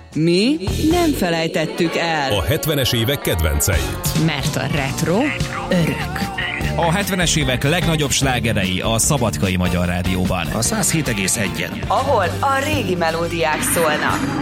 Mi nem felejtettük el. A 70-es évek kedvenceit. Mert a retro örök. A 70-es évek legnagyobb slágerei a Szabadkai Magyar Rádióban. A 107,1-en. Ahol a régi melódiák szólnak.